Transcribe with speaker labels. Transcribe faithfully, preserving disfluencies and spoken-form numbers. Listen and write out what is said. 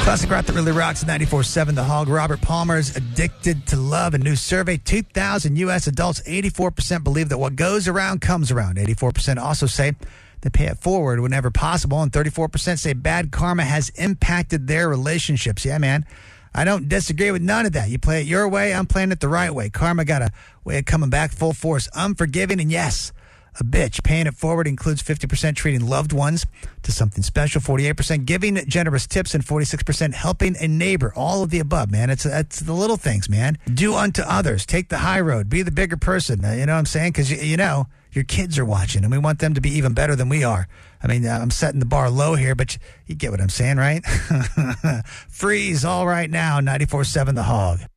Speaker 1: Classic rock that really rocks at ninety-four seven The Hog. Robert Palmer's Addicted to Love. A new survey, two thousand U S adults, eighty-four percent believe that what goes around comes around. eighty-four percent also say they pay it forward whenever possible. And thirty-four percent say bad karma has impacted their relationships. Yeah, man. I don't disagree with none of that. You play it your way, I'm playing it the right way. Karma got a way of coming back full force. Unforgiving, and yes, a bitch. Paying it forward includes fifty percent treating loved ones to something special, forty-eight percent giving generous tips, and forty-six percent helping a neighbor. All of the above, man. It's it's the little things, man. Do unto others. Take the high road. Be the bigger person. You know what I'm saying? Because, you, you know, your kids are watching, and we want them to be even better than we are. I mean, I'm setting the bar low here, but you, you get what I'm saying, right? Freeze all right now, ninety-four seven The Hog.